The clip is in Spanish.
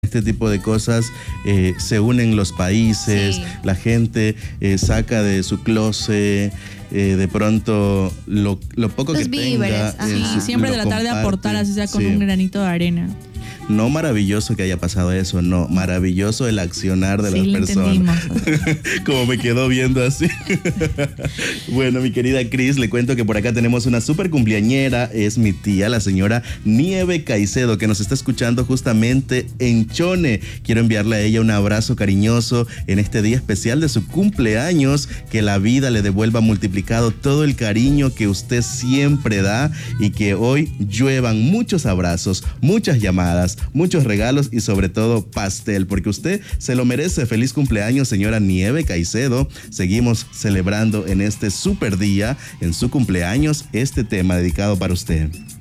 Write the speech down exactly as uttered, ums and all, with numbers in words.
este tipo de cosas eh, se unen los países, sí. La gente eh, saca de su closet eh, de pronto lo, lo poco los que víveres, tenga. sí, eh, siempre lo de la tarde comparte, aportar, así sea con sí. un granito de arena. No maravilloso que haya pasado eso, no, maravilloso el accionar de sí, las personas. Entendimos. Como me quedó viendo así. Bueno, mi querida Cris, le cuento que por acá tenemos una súper cumpleañera, es mi tía, la señora Nieve Caicedo, que nos está escuchando justamente en Chone. Quiero enviarle a ella un abrazo cariñoso en este día especial de su cumpleaños, que la vida le devuelva multiplicado todo el cariño que usted siempre da y que hoy lluevan muchos abrazos, muchas llamadas, muchos regalos y sobre todo pastel, porque usted se lo merece. Feliz cumpleaños, señora Nieve Caicedo. Seguimos celebrando en este super día, en su cumpleaños, este tema dedicado para usted.